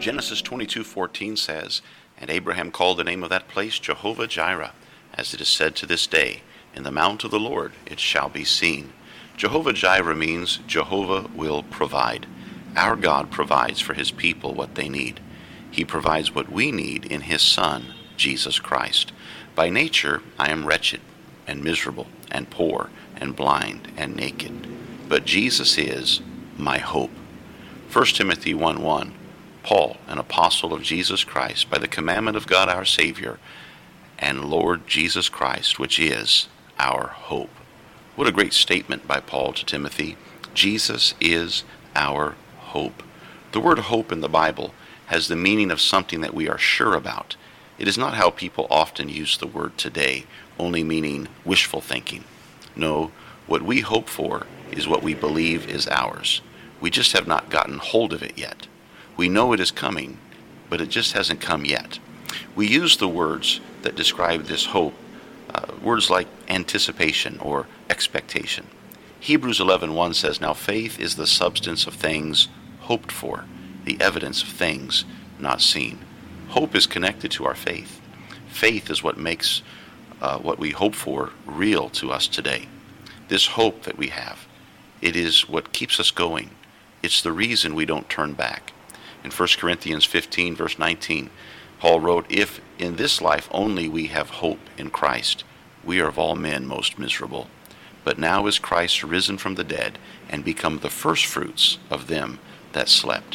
Genesis 22:14 says, "And Abraham called the name of that place Jehovah-Jireh, as it is said to this day, in the mount of the Lord it shall be seen." Jehovah-Jireh means Jehovah will provide. Our God provides for his people what they need. He provides what we need in his Son, Jesus Christ. By nature, I am wretched and miserable and poor and blind and naked. But Jesus is my hope. 1 Timothy 1:1, Paul, an apostle of Jesus Christ, by the commandment of God our Savior, and Lord Jesus Christ, which is our hope. What a great statement by Paul to Timothy. Jesus is our hope. The word hope in the Bible has the meaning of something that we are sure about. It is not how people often use the word today, only meaning wishful thinking. No, what we hope for is what we believe is ours. We just have not gotten hold of it yet. We know it is coming, but it just hasn't come yet. We use the words that describe this hope, words like anticipation or expectation. Hebrews 11:1 says, "Now faith is the substance of things hoped for, the evidence of things not seen." Hope is connected to our faith. Faith is what makes what we hope for real to us today. This hope that we have, it is what keeps us going. It's the reason we don't turn back. In 1 Corinthians 15, verse 19, Paul wrote, "If in this life only we have hope in Christ, we are of all men most miserable. But now is Christ risen from the dead and become the firstfruits of them that slept."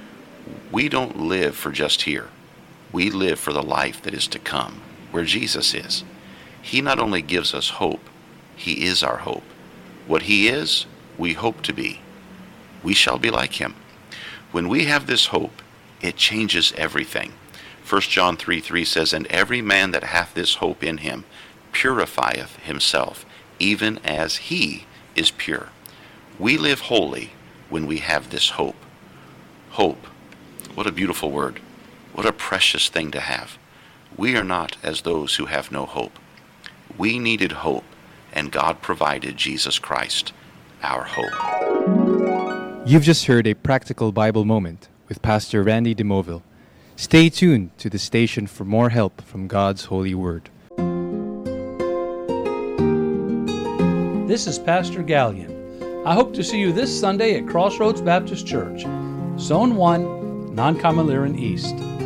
We don't live for just here. We live for the life that is to come, where Jesus is. He not only gives us hope, he is our hope. What he is, we hope to be. We shall be like him. When we have this hope, it changes everything. 1 John 3:3 says, "And every man that hath this hope in him purifieth himself, even as he is pure." We live holy when we have this hope. Hope. What a beautiful word. What a precious thing to have. We are not as those who have no hope. We needed hope, and God provided Jesus Christ, our hope. You've just heard a practical Bible moment with Pastor Randy DeMoville. Stay tuned to the station for more help from God's holy word. This is Pastor Gallion. I hope to see you this Sunday at Crossroads Baptist Church, Zone 1, Noncomaliran East.